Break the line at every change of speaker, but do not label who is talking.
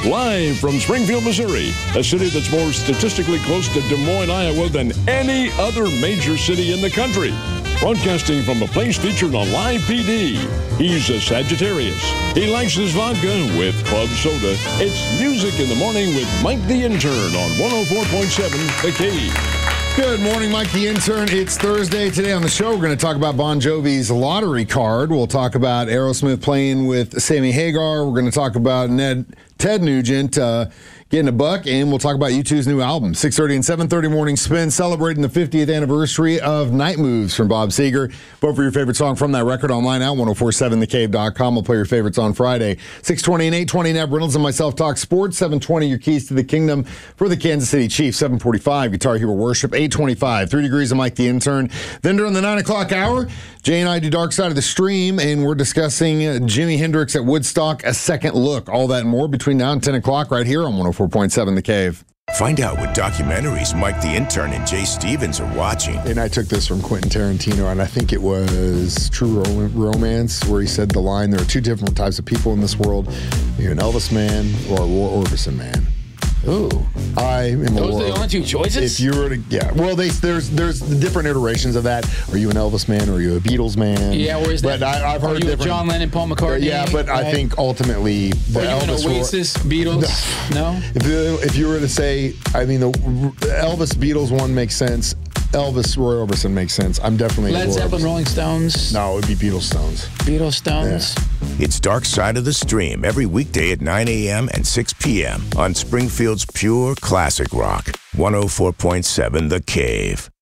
live from Springfield, Missouri, a city that's more statistically close to Des Moines, Iowa than any other major city in the country. Broadcasting from a place featured on Live PD. He's a Sagittarius. He likes his vodka with club soda. It's Music in the Morning with Mike the Intern on 104.7 The Cave.
Good morning, Mike the Intern. It's Thursday. Today on the show, we're going to talk about Bon Jovi's lottery card. We'll talk about Aerosmith playing with Sammy Hagar. We're going to talk about Ted Nugent getting a buck, and we'll talk about U2's new album. 6:30 and 7:30 Morning Spin, celebrating the 50th anniversary of Night Moves from Bob Seger. Vote for your favorite song from that record online at 1047thecave.com. We'll play your favorites on Friday. 6:20 and 8:20, Neb Reynolds and myself talk sports. 7:20, your keys to the kingdom for the Kansas City Chiefs. 7:45, Guitar Hero Worship. 8:25, 3 Degrees of Mike the Intern. Then during the 9 o'clock hour, Jay and I do Dark Side of the Stream, and we're discussing Jimi Hendrix at Woodstock, a second look. All that and more between now and 10 o'clock right here on 104.7 The Cave.
Find out what documentaries Mike the Intern and Jay Stevens are watching.
And I took this from Quentin Tarantino, and I think it was True Romance, where he said the line, there are two different types of people in this world. You're an Elvis man or a Roy Orbison man.
Ooh.
I am
Those are the only two choices?
If you were to, yeah. Well, there's different iterations of that. Are you an Elvis man or are you a Beatles man?
Yeah, where is that?
But I've heard
different.
different.
John Lennon, Paul McCartney?
Yeah, but right? I think ultimately the
Elvis. Oasis, Beatles? No?
If you were to say, I mean, the Elvis Beatles one makes sense. Elvis Roy Orbison makes sense. I'm definitely
Led Zeppelin, Rolling Stones.
No, it would be Beatles Stones.
Beatles Stones.
Yeah.
It's Dark Side of the Stream every weekday at 9 a.m. and 6 p.m. on Springfield's Pure Classic Rock, 104.7 The Cave.